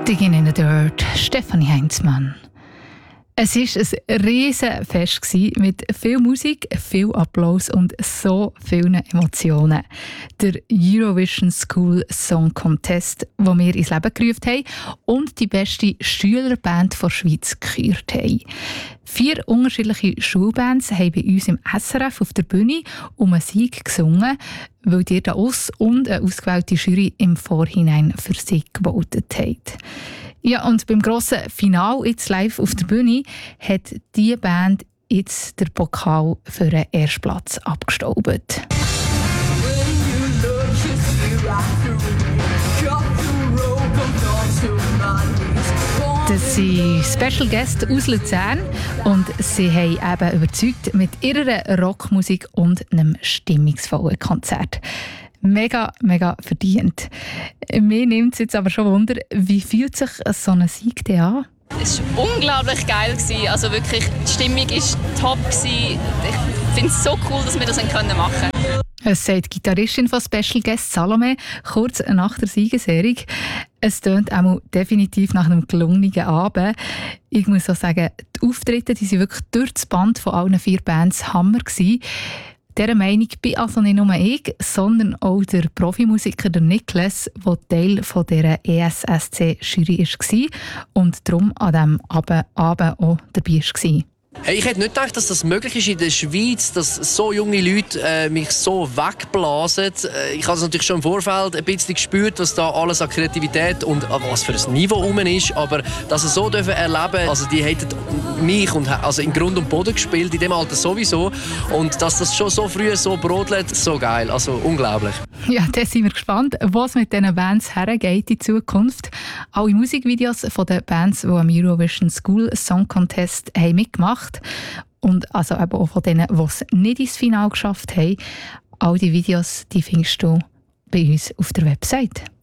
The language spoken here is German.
Digging in the Dirt, Stefanie Heinzmann. Es war ein riesen Fest mit viel Musik, viel Applaus und so vielen Emotionen. Der Eurovision School Song Contest, den wir ins Leben gerufen haben und die beste Schülerband der Schweiz gekürt haben. 4 unterschiedliche Schulbands haben bei uns im SRF auf der Bühne um einen Sieg gesungen, weil ihr da uns und eine ausgewählte Jury im Vorhinein für sie gewotet habt. Ja, und beim grossen Finale jetzt live auf der Bühne hat diese Band jetzt den Pokal für den Erstplatz abgestaubt. Das sind Special Guests aus Luzern und sie haben eben überzeugt mit ihrer Rockmusik und einem stimmungsvollen Konzert. Mega, mega verdient. Mir nimmt es jetzt aber schon Wunder, wie fühlt sich so ein Sieg denn an? Es war unglaublich geil. Also wirklich, die Stimmung war top. Ich finde es so cool, dass wir das machen können. Es sagt die Gitarristin von Special Guest Salome kurz nach der Siegesehrung. Es tönt auch definitiv nach einem gelungenen Abend. Ich muss auch sagen, die Auftritte die sind wirklich durch das Band von allen 4 Bands Hammer gewesen. Dieser Meinung bin also nicht nur ich, sondern auch der Profimusiker der Niklas, der Teil von dieser ESSC-Jury war und darum an diesem Abend auch dabei war. Hey, ich hätte nicht gedacht, dass das möglich ist in der Schweiz, dass so junge Leute mich so wegblasen. Ich habe es natürlich schon im Vorfeld ein bisschen gespürt, was da alles an Kreativität und was für ein Niveau rum ist. Aber dass sie so erleben dürfen, also die hätten mich und, also in Grund und Boden gespielt, in dem Alter sowieso. Und dass das schon so früh so brodelt, so geil, also unglaublich. Ja, da sind wir gespannt, was mit diesen Bands hergeht in Zukunft. Alle Musikvideos von den Bands, die am Eurovision School Song Contest haben mitgemacht und also eben auch von denen, die es nicht ins Finale geschafft haben. All die Videos die findest du bei uns auf der Website.